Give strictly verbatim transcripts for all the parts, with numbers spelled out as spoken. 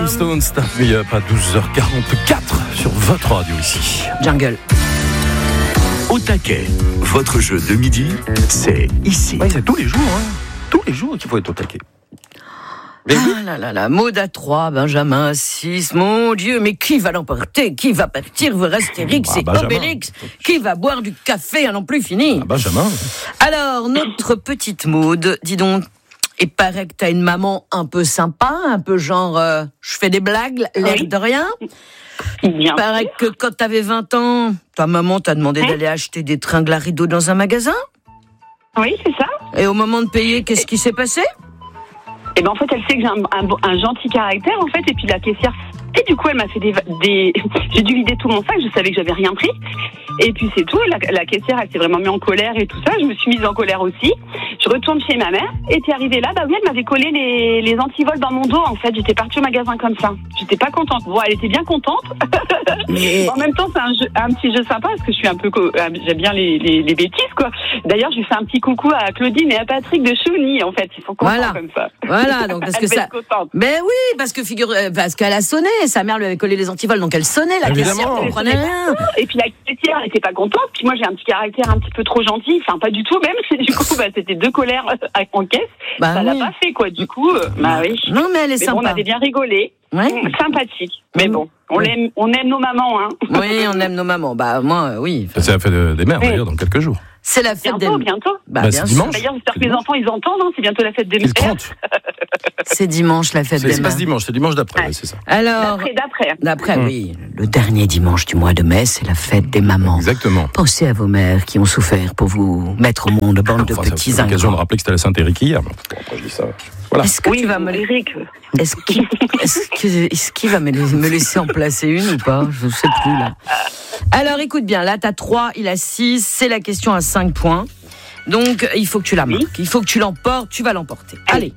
Stones, Start Me Up à douze heures quarante-quatre sur votre radio ici. Jungle. Au taquet, votre jeu de midi, c'est ici. Oui, c'est tous les jours, hein. Tous les jours qu'il faut être au taquet. Mais ah là là là, Maud à trois, Benjamin à six, mon Dieu, mais qui va l'emporter? Qui va partir vers Astérix et bah, Obélix? Qui va boire du café à n'en plus finir? Ah, Benjamin. Alors, notre petite Maud, dis donc, il paraît que t'as une maman un peu sympa, un peu genre, euh, je fais des blagues, l'air oui. de rien. Il paraît que quand t'avais vingt ans, ta maman t'a demandé hein? d'aller acheter des tringles à rideaux dans un magasin. Oui, c'est ça. Et au moment de payer, qu'est-ce qui s'est passé? Eh ben en fait, elle sait que j'ai un, un, un gentil caractère en fait, et puis la caissière. Et du coup, elle m'a fait des, des... j'ai dû vider tout mon sac. Je savais que j'avais rien pris. Et puis c'est tout. La, la caissière, elle s'est vraiment mise en colère et tout ça. Je me suis mise en colère aussi. Je retourne chez ma mère. Et t'es arrivée là, bah oui, elle m'avait collé les, les antivols dans mon dos. En fait, j'étais partie au magasin comme ça. J'étais pas contente. Bon, elle était bien contente. Mais... en même temps, c'est un, jeu, un petit jeu sympa parce que je suis un peu, co... j'aime bien les, les, les bêtises quoi. D'ailleurs, je lui fais un petit coucou à Claudine et à Patrick de Chouni. En fait, ils sont contents voilà. comme ça. Voilà, donc parce que ça. Mais oui, parce que figure, parce qu'elle a sonné. Sa mère lui avait collé les antivols, donc elle sonnait, la caissière comprenait rien. Et puis la caissière, elle était pas contente. Puis moi, j'ai un petit caractère un petit peu trop gentil. Enfin, pas du tout même. Du coup, bah, c'était deux colères en caisse. Bah, ça oui. l'a pas fait, quoi. Du coup, euh, bah oui. Non, mais elle est mais sympa. Bon, on avait bien rigolé. Ouais. Sympathique. Mais mmh. bon, on, oui. aime, on aime nos mamans, hein. Oui, on aime nos mamans. Bah, moi, oui. C'est la fête des mères, d'ailleurs, dans quelques jours. C'est la fête bientôt, des... bientôt. Bah, bah, bien c'est sûr. dimanche. D'ailleurs, j'espère que les enfants, ils entendent, hein. C'est bientôt la fête des mères. C'est dimanche, la fête c'est, des c'est mères. pas ce dimanche, c'est dimanche d'après, ouais. Ouais, c'est ça. Alors, d'après, d'après. D'après, mmh. oui. Le dernier dimanche du mois de mai, c'est la fête des mamans. Exactement. Pensez à vos mères qui ont souffert pour vous mettre au monde, bande enfin, de petits ingrats. C'est l'occasion de rappeler que c'était la Saint-Éric hier. Bon, après, je dis ça. Voilà. Est-ce que oui, tu vas me Éric. Est-ce qu'il, est-ce que, est-ce qu'il va me laisser en placer une ou pas? Je ne sais plus là. Alors écoute bien, là t'as trois, il a six, c'est la question à cinq points. Donc il faut que tu la marques, il faut que tu l'emportes, tu vas l'emporter. Allez.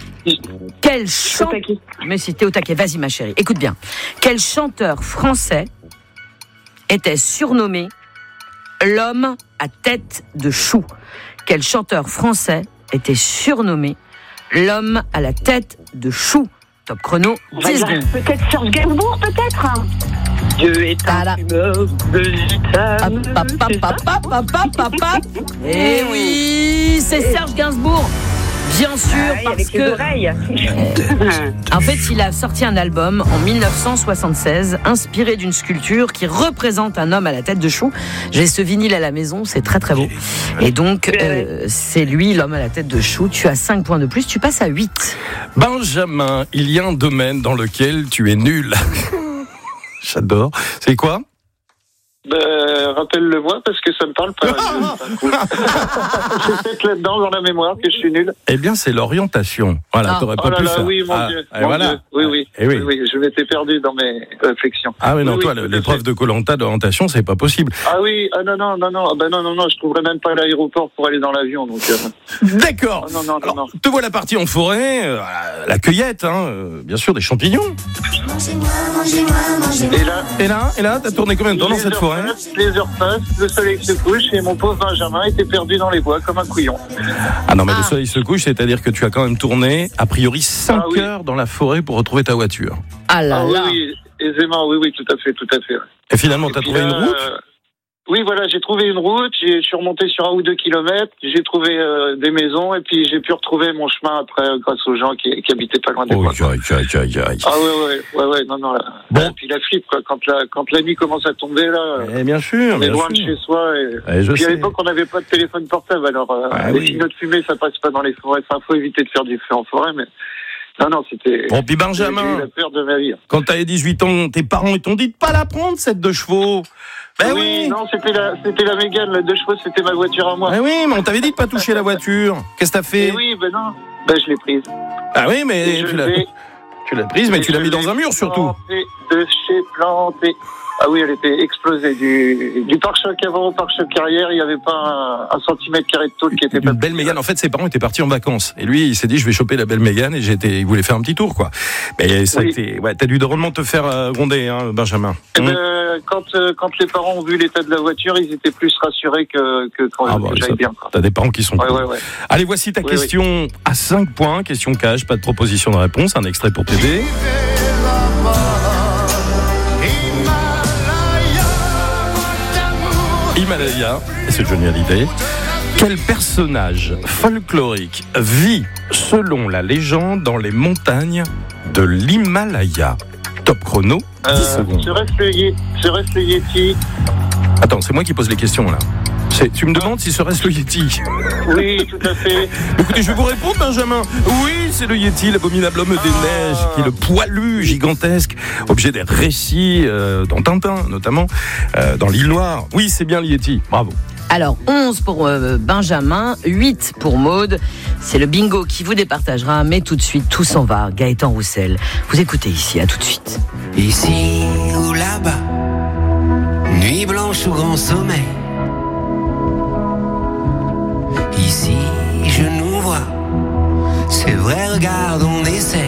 Quel chanteur... Mais si t'es au taquet, vas-y ma chérie, écoute bien. Quel chanteur français était surnommé l'homme à tête de chou? Quel chanteur français était surnommé l'homme à la tête de chou? Top chrono, dix secondes. Peut-être Serge Gainsbourg, peut-être. Dieu est un fumeur de gitane. Eh oui, c'est Serge Gainsbourg. Bien sûr, ah oui, parce avec que... les oreilles. En fait, il a sorti un album en dix-neuf cent soixante-seize, inspiré d'une sculpture qui représente un homme à la tête de chou. J'ai ce vinyle à la maison, c'est très très beau. Et donc, euh, c'est lui, l'homme à la tête de chou. Tu as cinq points de plus, tu passes à huit. Benjamin, il y a un domaine dans lequel tu es nul. J'adore. C'est quoi? Ben, rappelle-le-moi parce que ça me parle pas. C'est peut-être là-dedans dans la mémoire que je suis nul. Eh bien, c'est l'orientation. Voilà, ah. t'aurais pas oh là pu là, faire. Oui, mon ah, Dieu. Et Mon voilà. Dieu. Oui, oui. Et oui. oui, oui. Je m'étais perdu dans mes réflexions. Ah oui, non, oui, toi, oui, l'épreuve de Koh-Lanta d'orientation, c'est pas possible. Ah oui, ah non, non, non, non, ah ben non, non, non, je trouverais même pas l'aéroport pour aller dans l'avion, donc. Euh... D'accord. Ah, non, non, Alors, non, non. te voilà parti en forêt, euh, la cueillette, hein, euh, bien sûr, des champignons. Mangez-moi, mangez-moi, mangez-moi. Et là, et là, et là, t'as tourné combien de temps dans cette forêt? Passent, les heures passent, le soleil se couche et mon pauvre Benjamin était perdu dans les bois comme un couillon. Ah non, mais ah. le soleil se couche, c'est-à-dire que tu as quand même tourné, a priori, cinq ah, oui. heures dans la forêt pour retrouver ta voiture. Ah là ah, oui, là. oui, aisément, oui, oui, tout à fait, tout à fait. Et finalement, t'as puis trouvé là, une route? euh, Oui, voilà, j'ai trouvé une route, j'ai, je suis remonté sur un ou deux kilomètres, j'ai trouvé euh, des maisons et puis j'ai pu retrouver mon chemin après euh, grâce aux gens qui, qui habitaient pas loin des bois. Oh, aïe, aïe, aïe, aïe. Ah ouais, ouais, ouais, ouais, non, non. Là. Bon. Et puis la flippe, quoi, quand la, quand la nuit commence à tomber, là, Eh bien sûr, on est bien loin sûr. de chez soi. Et, Eh, je puis à sais. l'époque, on n'avait pas de téléphone portable, alors euh, Ah, les oui. signaux de fumée, ça passe pas dans les forêts. Enfin, faut éviter de faire du feu en forêt, mais non, non, c'était. Bon, puis J'ai eu Benjamin, la peur de ma vie. quand t'avais dix-huit ans, tes parents ils t'ont dit de pas la prendre, cette deux chevaux. Ben oui, oui, non, c'était la, c'était la Mégane, la deux chevaux, c'était ma voiture à moi. Ben oui, mais on t'avait dit de pas toucher la voiture. Qu'est-ce que t'as fait? Et oui, ben non, ben je l'ai prise. Ah oui, mais Et tu je l'as, l'ai- tu l'as prise, mais tu l'as mis dans un mur surtout. Planté de chez planté. Ah oui, elle était explosée. Du, du pare-choc avant au pare-choc arrière, il n'y avait pas un, un centimètre carré de tôle qui était Une pas. belle Mégane. En fait, ses parents étaient partis en vacances. Et lui, il s'est dit, je vais choper la belle Mégane. Et j'étais, il voulait faire un petit tour, quoi. Mais ça Oui. a été, ouais, t'as dû drôlement te faire euh, gronder, hein, Benjamin. Eh Hum. ben, quand, euh, quand les parents ont vu l'état de la voiture, ils étaient plus rassurés que, que quand Ah que bah, j'aille ça- bien. Quoi. T'as des parents qui sont Ouais, cool. ouais, ouais. Allez, voici ta Oui, question à cinq points. Question cash, pas de proposition de réponse. Un extrait pour t'aider. l'Himalaya, et c'est Johnny Hallyday. Quel personnage folklorique vit, selon la légende, dans les montagnes de l'Himalaya? Top chrono, dix Euh, secondes. serait-ce le, Ye- serait-ce le Yeti? Attends, c'est moi qui pose les questions là. C'est, tu me demandes si serait-ce le Yeti? Oui, tout à fait. Écoutez, je vais vous répondre, Benjamin. Oui, c'est le Yeti, l'abominable homme des neiges, qui est le poilu gigantesque, objet des récits, euh, dans Tintin notamment, euh, dans l'île Noire. Oui, c'est bien le Yeti. Bravo. Alors, onze pour euh, Benjamin, huit pour Maude. C'est le bingo qui vous départagera, mais tout de suite, tout s'en va. Gaëtan Roussel. Vous écoutez ici, à tout de suite. Ici ou là-bas, nuit blanche ou grand sommeil. Ici, je nous vois, c'est vrai, regarde, on essaye.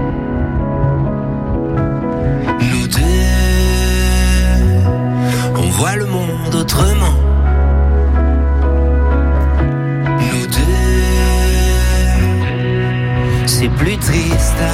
Nous deux, on voit le monde autrement. Nous deux, c'est plus triste